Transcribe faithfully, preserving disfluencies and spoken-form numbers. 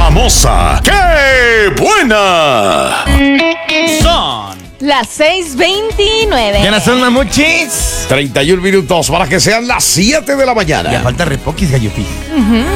famosa. ¡Qué buena! Son las seis veintinueve. ¿Quiénes son, mamuchis? treinta y un minutos para que sean las siete de la mañana. Ya falta repoquis, gallotis. Ujú.